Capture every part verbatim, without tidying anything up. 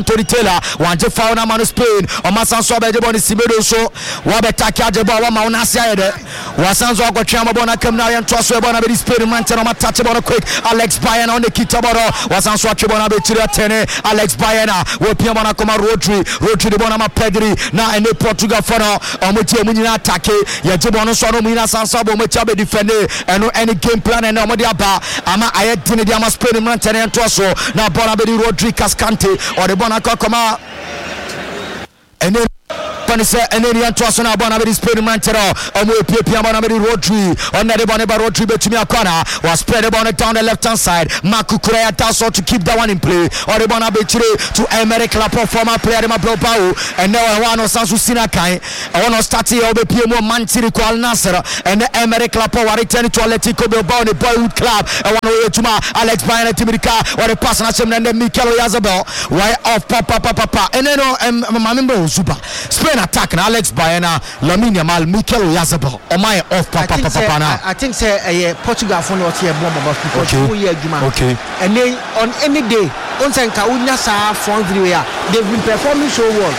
Tony Taylor one je foul na man Spain o masanso be je bon Simedo so wa betaki ajebo wa ma una sia yede wa sanso akotwa mo bon akam na yen to so e bon na be Spain man tell ma touch bon quick Alex Bayern on the kita boro wa sanso atwe bon na be tiri atene Alex Bayern we pia bon akoma Rodri Rodri de bon na Pedri na ene Portugal for no o mo tie mu nyina attack ye je bon so no mu nyina sanso bo mo tia be defend eno any game plan ene o mo de aba ama ayedini de ama Spain man tell yen to so na bon na be Rodri Cascante or the bon akoma and then Panisa and then Yantoso na bona be Spain Mantero and we Pia bona be Rodri on the bona be Rodri between a corner was spread about it down the left hand side Marco Correa tasso to keep that one in play or the bona be to Emerick Laporte former player ma Bilbao and now one of Sansu Sinakai I want to start here be P M O Manchester Al Nassr and Emerick Laporte were returning to Atletico Bilbao the boyhood club and one way to Alex Bayern Timika or the pass na and then Mikel Oyarzabal why off papa papa papa and then um remember super Spain attack na Alex Bayern Lamine Yamal Mikel Oyarzabal o my off papa papa papa na I think say uh, Portugal for not here bomb about because two year juma okay and then on any day on senka unya sa front three they've been performing so well.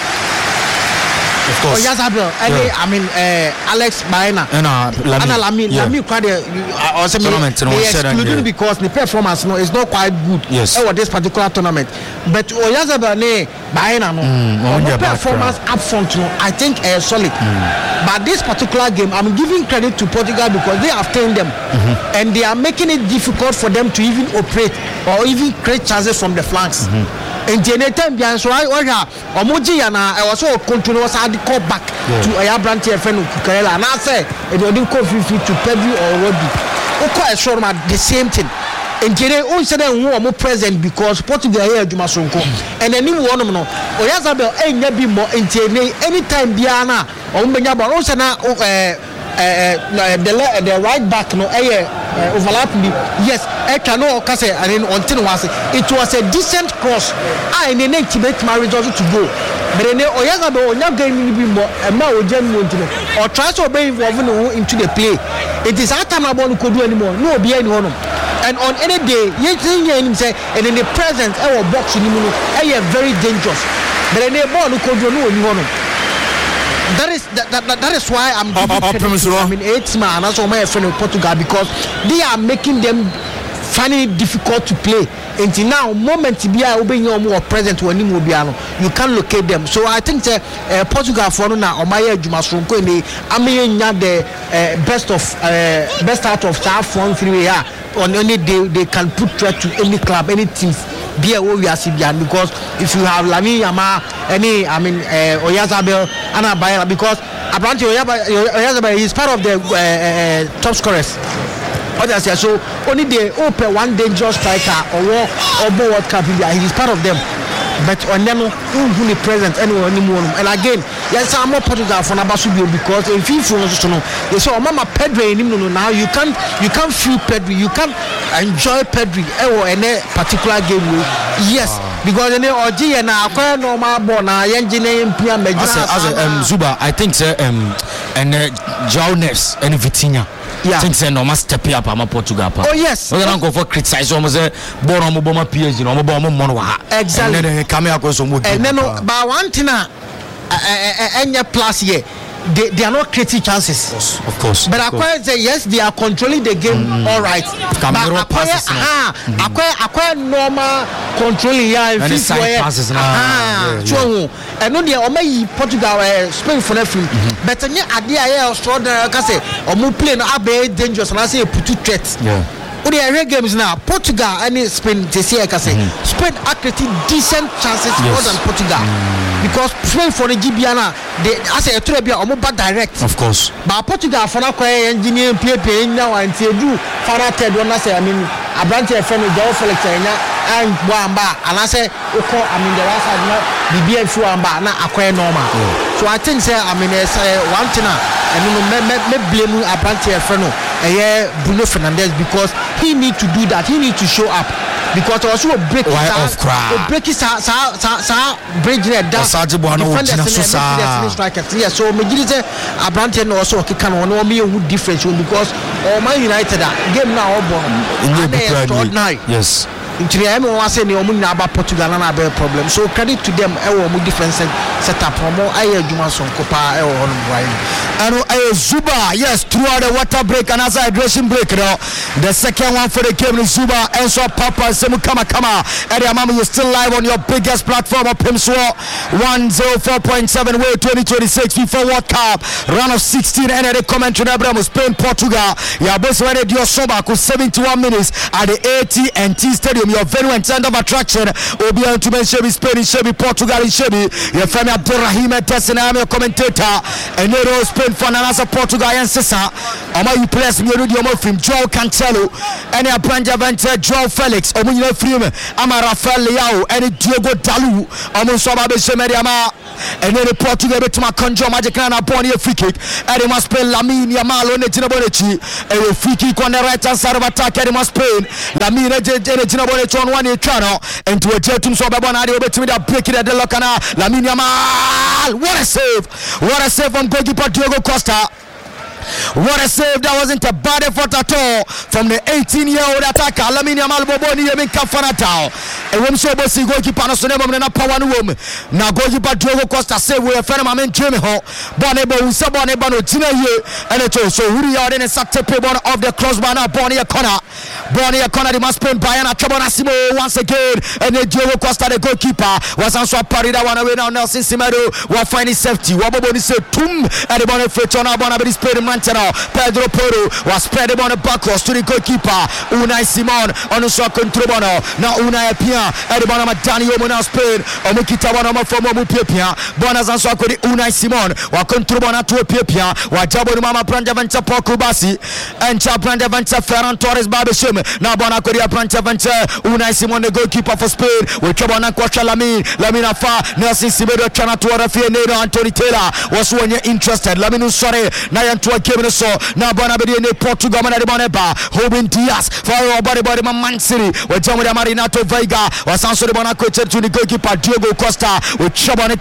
Of course. Oyarzabal and yeah. I mean uh, Alex Bayern and uh, Lamine Lamine yeah. Lamine quite uh, also they excluded yeah. because the performance no is not quite good yes. over this particular tournament but Oyarzabal ne Bayern no mm, the performance up front no I think uh, solid mm. but this particular game I'm giving credit to Portugal because they have tamed them mm-hmm. and they are making it difficult for them to even operate or even create chances from the flanks and anytime behind so I order Omoji and I was so continuous had call back yeah. to Ayabranti friend Kukarela and I say it didn't go free to Pedri or Rodri okay sure man the same thing and today on said who are more present because Portugal here Juma Sonko and then one of no Oyarzabal ain't be more in anytime Diana or Mbenya but also now uh the the right back no eh overlap me yes I cannot say and then until was it was a decent cross I need to make my result to go but then Oyarzabal onya game be more e ma ojem wonti or try to be involved into the play it is that time about could do anymore no be any one and on any day you him say and in the presence our box in him very dangerous but then the ball could do no one that is that, that, that is why I'm giving uh, uh, uh, I mean eight man that's why my friend in Portugal because they are making them finding it difficult to play until now moment to be obeying your more present when you can locate them so I think uh, uh, Portugal for now on my Juma Sonko in the I mean the uh, best of uh, best out of staff front three yeah on any day they can put threat to any club any team be a because if you have Lamine Yamal any I mean uh, Oyarzabal and Bayern because apparently Oyarzabal is part of the uh, uh, top scorers. Others say so only they open one dangerous striker or or World Cup he is part of them but on them who is present anywhere anymore and again yes I'm more Portugal for Nabasubio because if you so no they say mama Pedri no now you can't you can't feel Pedri you can't enjoy Pedri or any particular game yes because any O G and akwa normal ball na yenjine mpia mejina as um Zuba I think say um and João Neves and Vitinha yeah. I think say no must step up ama Portugal pa. Oh yes. We don't go for criticize almost say born on Mobama P S G no Mobama mono wa. Exactly. And then come here go so much. And then but one thing na any plus here they, they are not creating chances. Of course. Of course. But Akwa say yes they are controlling the game mm. all right. Camero passes. Ah, Akwa Akwa normal controlling here in fifth way. Ah, so and no dey o may Portugal Spain for nothing. But any idea here so the ka say o mo play no abe dangerous na say put threat. Yeah. Odi area games now Portugal and Spain they say I can say Spain are creating decent chances yes. more than Portugal mm. because Spain for the Gibiana they as a Ethiopia or more direct of course but Portugal for now engineer play play now and say do final third one say I mean Abrante friend João Felix and Wamba and I say okay I mean the last side now the B F Wamba na acquire normal so I think say I mean say one thing and you know me me blame Abrante friend eh Bruno Fernandes because he need to do that he need to show up because also break it off break it sa sa sa bridge there down yeah so me give say Abrante no also can one no me difference because all Man United game now born extraordinary yes Intriam was saying your money about Portugal and a problem. So credit to them, our defense set up for more I Jumason Copa or Ryan. And uh, Zuba, yes, throughout the water break and as a hydration break, now the second one for the game is Zuba and so Papa Semu Kama Kama. And your mama, you're still live on your biggest platform of Pimswa one oh four point seven way twenty twenty-six FIFA World Cup round of sixteen and the commentary Abraham Spain Portugal. Yeah, both when they do Soba for seventy-one minutes at the A T and T Stadium. Your venue and center of attraction will be on to mention Spain in Shebi, Portugal in Shebi. Your family Abdurrahim Tessina, I'm your commentator, and you know Spain for Nanasa Portugal and Sessa. Oma you place me with your film Joe Cancelo and your brand Avante Joe Felix. Omu you film Ama Rafael Leao and Diogo Dalu. Omu Soba Beshemediama. And then the Portugal to my conjure magic and a bony free kick. And they must play Lamine Yamal on the Ginabonechi. And a free kick on the right hand side of attack. And they must play Lamine Ginabonechi on one channel. And to a Jetum Sobabana, they will be that break it at the Locana. Lamine Yamal. What a save! What a save from goalkeeper Diogo Costa. What a save, that wasn't a bad effort at all from the eighteen year old attacker Lamine Yamal Boboni Yemin Kafanatao. A woman so bossy goalkeeper no sonema na power no woman. Now goalkeeper Diogo Costa save we a friend of mine Jimmy Ho. Bonebo who sabone bano tina ye and it so Huri out in a satepe one of the crossbar now Bonnie a corner. Bonnie a corner the must spin Bayana Cabonasimo once again and then Diogo Costa the goalkeeper was also parida one away now Nelson Semedo will find his safety. Waboboni said Tum and the bonnet fit on our bonnet spade Pedro Porro was spread on the backwards to the goalkeeper Unai Simon on the second Trobono. Now Unai Pia at the bottom of Daniel Mona Spain or Mukita one of former Pia Bonas and Sokodi Unai Simon or Controbona to Pia or Jabo Mama Brandavanta Pokubasi and Chabrandavanta Ferran Torres Babishim. Now Bonacoria Brandavanta Unai Simon the goalkeeper for Spain with Chobana Quacha Lamin Lamina Fa Nelson Simedo Chanatua Fianero Anthony Taylor was when you're interested Laminu Sore Nayan to Kevin so now Bonabedi in Portugal and Boneba Hobin Diaz for our body body Man City with John Marinato Vega was also the Bonaco to the goalkeeper Diogo Costa with Chabon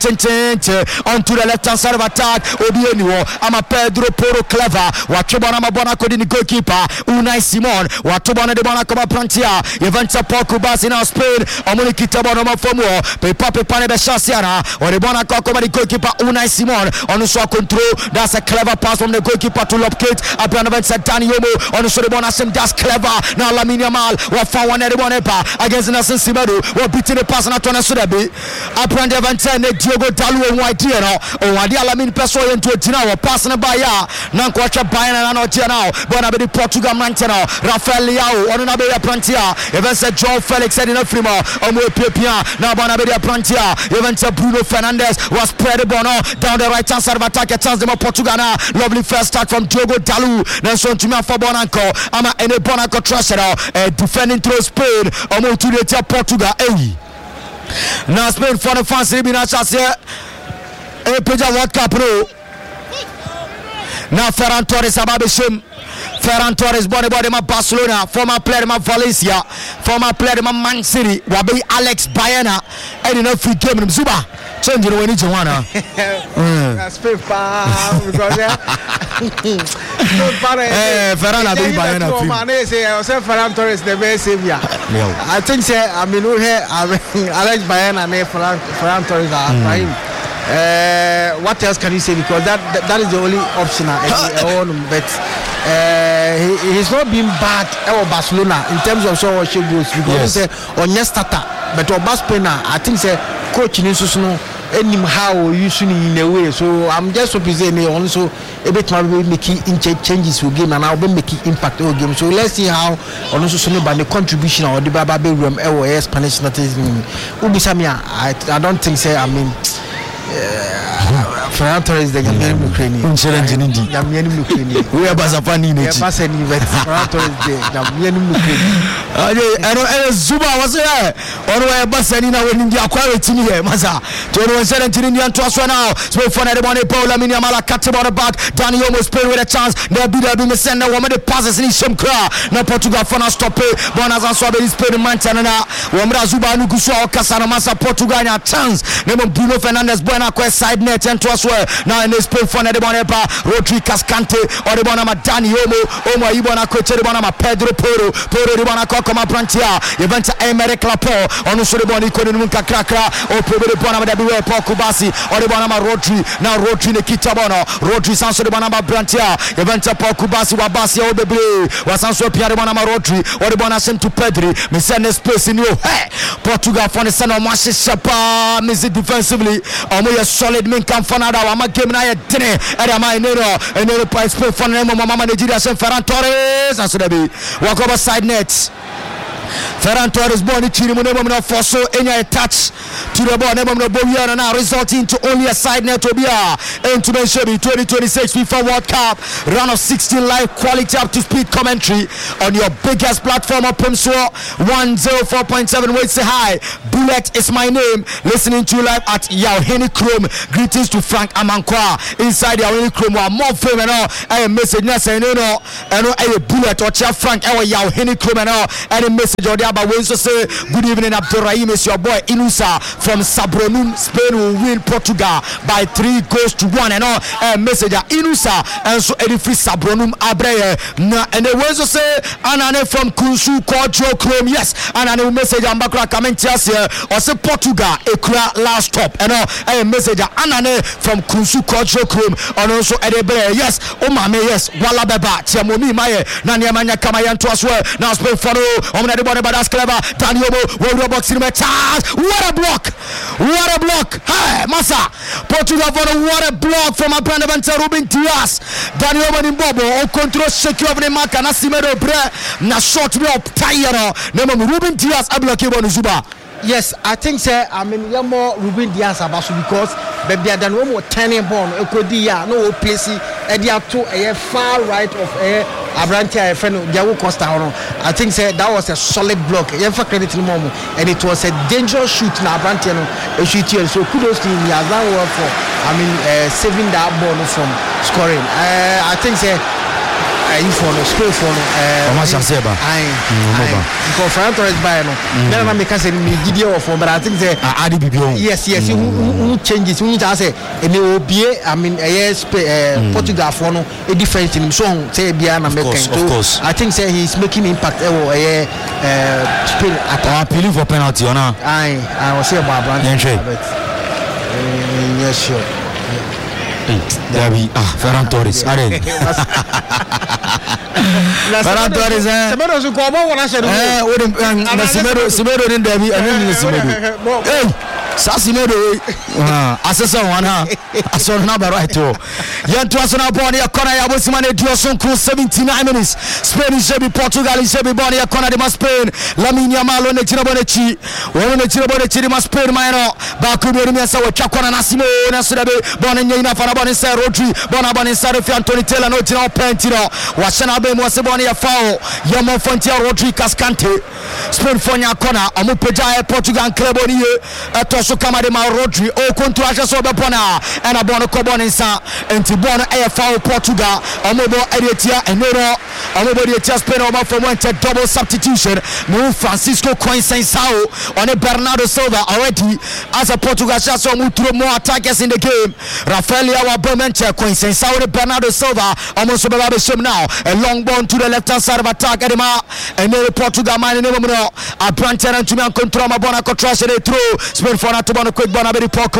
onto the left hand side of attack Obienio Ama Pedro Porro Clever what Chabona Bonaco in the goalkeeper Unai Simon what Tobana de Bonaco Prantia Evanta Pokubas in our Spain Omunikita Bonoma Fomo Pepa Pane Beshasiana or the Bonaco the goalkeeper Unai Simon on the shot control. That's a clever pass from the goalkeeper to locate Abranovic said Danny Yomo on the Soribona Sim. That's clever. Now Lamine Yamal was found one at the against Nelson Semedo. We're beating the pass on Atona Sudabi. Abranovic and Diogo Dalu and White Diano. Oh, I did Lamine Peso into a dinner passing by ya. Nanquacha Bayana and Otiano. Bonabedi Portugal Mantano. Rafael Leao on another Prantia. Even said Joe Felix said in a free more. Omo Pepia. Now Bonabedi Prantia. Even said Bruno Fernandes was spread Bono down the right hand side of attack. A chance them Portugal. Lovely first start from Diogo Dalu. Nelson Tumia for Bonanco. Ama ene Bonanco trusted out. Defending through Spain. Omo to the Portugal. Hey. Now Spain for the fans. Ribina Chassia. A page of World Cup Pro. Now Ferran Torres Ababishim. Ferran Torres born about him at Barcelona, former player in Valencia, former player in Man City, Wabi Alex Bayana, and in a free game in Zuba. Change it when it's one. That's paper because Ferran Abi Bayana. I say Ferran Torres the best savior. I think say I mean who here Alex Bayana and Ferran Torres are fine. Uh, what else can you say? Because that that, that is the only option I own. But uh, he, he's not been bad at Barcelona in terms of so much goals because yes. on your starter. But on Barcelona, I think say coach needs to know how usually in a way. So I'm just hoping they also a bit maybe making changes will game and I'll be making impact on game. So let's see how on also by the contribution or the Baba room or Spanish nationalism. Ubisamia, I I don't think say I mean. Ferran Torres the Gambian Ukrainian. Insurance in India. Gambian Ukrainian. We are Bazapani. We are Basani. Ferran Torres the Gambian Ukrainian. I know Zuba was there. Or we are Basani now in India. Quality here, Maza. twenty-one seventeen Indian to us now. So for the money, Paul Lamine Yamal cut about the back. Danny almost played with a chance. They'll be there being the sender. One of the passes in some car. Now Portugal for us stop it. Bonas and Swabby is playing in Manchester. Wamra Zuba Nukuswa Kasana Masa Portugal a chance. Name Bruno Fernandes Buena Quest side net and to us swear now in this Spain for the ball pa Rodri Cascante or the ball ma Dani Olmo Olmo ibona coach the ball ma Pedro Porro Porro the ball ko koma Prantia Eventa Emerick Laporte onu so the ball ko ni munka krakra o pebe the ball ma da biwe Paul Kubasi or the ball ma Rodri now Rodri ne kita bono Rodri sanso the ball ma Prantia Eventa Paul Kubasi wa basi o bebre wa sanso pia the ball ma Rodri or the ball na sent to Pedri me send space in you hey Portugal for the son of Marshall Shapa miss it defensively almost solid men come for now I'm a game na e dene e da mai nero e nero pa space for them mama Nigeria send Ferran Torres and so they be walk over side net Ferran Torres born in Chile mo no force any touch to the ball never no ball now resulting to only a side net to be into the show twenty twenty-six FIFA World Cup round of sixteen live quality up to speed commentary on your biggest platform of Pimswo one oh four point seven wait say hi Bullet is my name listening to you live at Yauheni Chrome greetings to Frank Amankwa inside Yauheni Chrome one more fame and all a message na say no no and a Bullet or Chia Frank our Yauheni Chrome and all any message or there but when so say good evening Abdurrahim is your boy Inusa from Sabronum Spain will win Portugal by three goals to one and all a message Inusa and so edify Sabronum Abreye na and the when so say anane from Kunsu Kojo Chrome yes and a message Ambakra Kamentias here or say Portugal a clear last stop and all a message anane from Kunsu Kojo Chrome and also Edebre yes o mame yes wala beba tiamomi maye na niamanya kama yanto aswe now Spain follow on the body but that's clever Dani Olmo world box in my chance what a block what a block hey Massa Portugal for the what a block from a brand of Ruben Dias Dani Olmo in Bobo on control shake over the mark and Asimero Bre na shot me up tire no Ruben Dias a block on Zuba. Yes, I think say I mean you more Ruben Dias abasu because baby Dani Olmo turning ball e ko di ya no place e dia to a far right of a Abrantia friend Diago Costa. I think say that was a solid block. You have credit in Momo and it was a dangerous shoot na Abrantia no a shoot here. So kudos to him. He has done well for I mean uh, saving that ball from scoring. Uh, I think say you for no score for no Thomas Seba I because Ferran Torres by no then I make say me Gideon for but I think say Adi Bibio yes yes who changes who just say and obie I mean yes Portugal for no a difference in him so say bia na make so I think say he's making impact eh uh Spain attack appealing for penalty or na I I was say about Brandon yes sure there we ah Ferran Torres are Ferran Torres eh Semedo su ko bo wona shedo eh o de Semedo Semedo din there we and Semedo eh Sassimedo ah asesa one ha aso na ba right to yento aso na ball ya corner ya bosima na dioson ko seventy-nine minutes Spain is be Portugal is be ball ya corner de Spain Lamine Yamal ne tira bone chi won ne tira bone chi de Spain maino ba ku be mi sa wa kwakona na simo na so de ball ne na fara ball say Rodri ball na ball say Refi Anthony Taylor no tira penti no wa shana be mo se ball ya foul ya mo fontia Rodri Cascante Spain fonya corner omo peja Portugal club oni e so kama de ma Rodri o kontu asha so be pona and a bono ko bono nsa enti bono e foul Portugal omobo eretia enero omobo eretia Spain omo from one double substitution no Francisco Coensao on a Bernardo Silva already as a Portugal shot so mutro more attackers in the game Rafael Leao Bomenche Coensao de Bernardo Silva almost be be shim now a long ball to the left hand side of attack edema and Portugal man no mo a Brandon to me control ma bona control through Spain for not to quick bona very poor